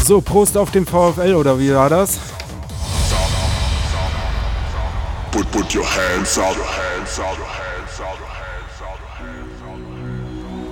So, Prost auf dem VfL, oder wie war das? Put your hands up.